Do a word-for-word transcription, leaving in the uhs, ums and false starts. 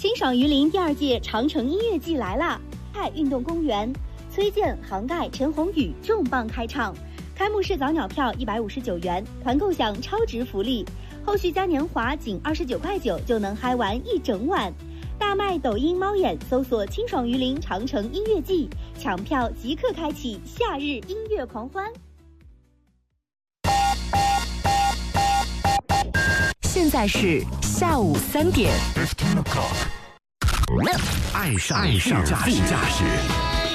清爽榆林第二届长城音乐季来啦！泰运动公园，崔健、杭盖、陈鸿宇重磅开唱。开幕式早鸟票一百五十九元，团购享超值福利，后续嘉年华仅二十九块九就能嗨玩一整晚。大麦抖音猫眼搜索“清爽榆林长城音乐季”，抢票即刻开启夏日音乐狂欢。 现在是下午三点。 爱上爱上副驾驶。